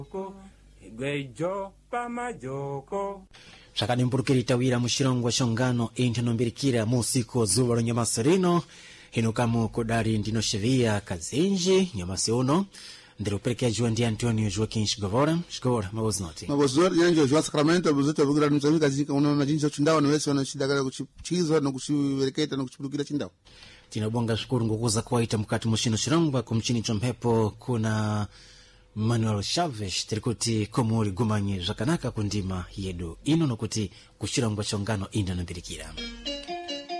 Igwejo pamajoko Shakani mpurukiri tawira mushirongwa shongano intanombirikira musiko zuwa lo nyamasi rino hinukamu kudari ndino sheria kazinji nyamasi uno ndiruperekea jua ndi Antonio Joaquim Shigavora maboznoti yanjo jua Sacramento buzeto bugira nzamika zika uno majinzo chindawa nawesi wanashidagala kuchizo na kuchivereketa na kuchipulukira chindawa. Tinabonga shukuru ngukuza kuwaita mkati mushino shirongwa kumchini chompepo kuna Manuel Chaves tirikuti komuri gumanyi zvakanaka kundima yedu ino nokuti kushirongwa chongano inda nambirikira.